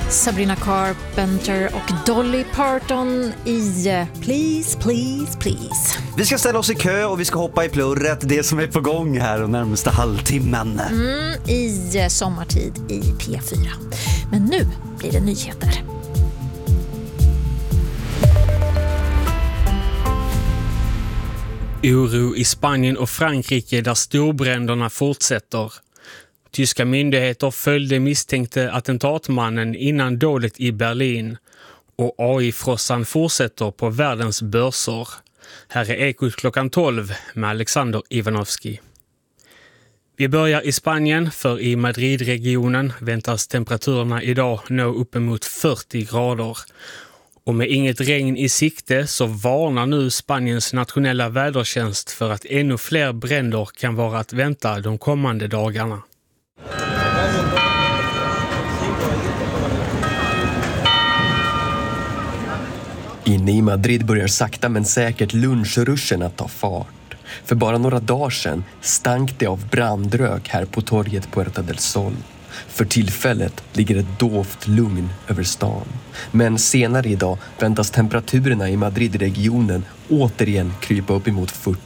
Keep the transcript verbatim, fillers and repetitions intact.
Sabrina Carpenter och Dolly Parton i Please, Please, Please. Vi ska ställa oss i kö och vi ska hoppa i plurret, det som är på gång här och närmaste halvtimmen. Mm, i sommartid i P fyra. Men nu blir det nyheter. Oro i Spanien och Frankrike där storbränderna fortsätter. Tyska myndigheter följde misstänkte attentatmannen innan dådet i Berlin. Och A I-frossan fortsätter på världens börser. Här är Ekot klockan tolv med Alexander Ivanovski. Vi börjar i Spanien, för i Madridregionen väntas temperaturerna idag nå uppemot fyrtio grader. Och med inget regn i sikte så varnar nu Spaniens nationella vädertjänst för att ännu fler bränder kan vara att vänta de kommande dagarna. Inne i Madrid börjar sakta men säkert lunchruschen att ta fart. För bara några dagar sedan stank det av brandrök här på torget Puerta del Sol. För tillfället ligger ett dovt lugn över stan. Men senare idag väntas temperaturerna i Madridregionen återigen krypa upp emot fyrtio